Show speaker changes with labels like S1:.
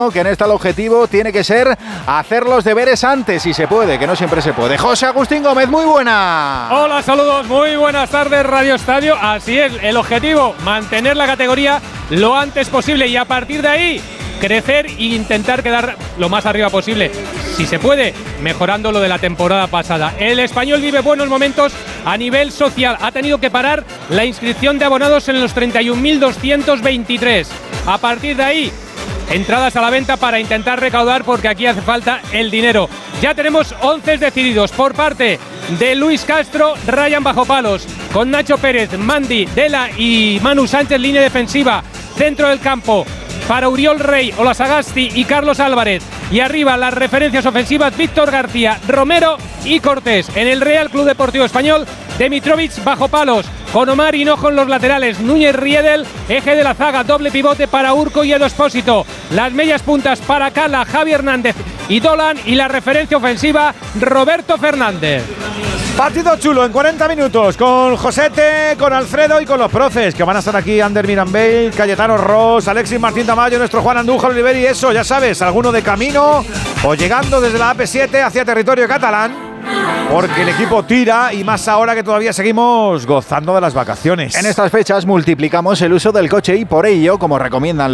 S1: que en esta el objetivo tiene que ser hacer los deberes antes, si se puede, que no siempre se puede. José Agustín Gómez, muy buena.
S2: Hola, saludos, muy buenas tardes, Radio Estadio. Así es, el objetivo, mantener la categoría lo antes posible y a partir de ahí crecer e intentar quedar lo más arriba posible. Si se puede, mejorando lo de la temporada pasada. El Español vive buenos momentos a nivel social. Ha tenido que parar la inscripción de abonados en los 31.223. A partir de ahí, entradas a la venta para intentar recaudar, porque aquí hace falta el dinero. Ya tenemos 11 decididos por parte de Luis Castro, Ryan bajo palos, con Nacho Pérez, Mandi, Dela y Manu Sánchez, línea defensiva, centro del campo para Uriol Rey, Olasagasti y Carlos Álvarez. Y arriba las referencias ofensivas, Víctor García, Romero y Cortés. En el Real Club Deportivo Español, Dimitrovic bajo palos, con Omar Hinojo en los laterales, Núñez Riedel, eje de la zaga, doble pivote para Urco y Edo Expósito. Las medias puntas para Cala, Javi Hernández y Dolan, y la referencia ofensiva, Roberto Fernández.
S3: Partido chulo en 40 minutos con Josete, con Alfredo y con los profes que van a estar aquí: Ander Mirambell, Cayetano Ross, Alexis Martín Tamayo, nuestro Juan Andújar Oliver, y eso, ya sabes, alguno de camino o llegando desde la AP7 hacia territorio catalán, porque el equipo tira, y más ahora que todavía seguimos gozando de las vacaciones.
S1: En estas fechas multiplicamos el uso del coche y por ello, como recomiendan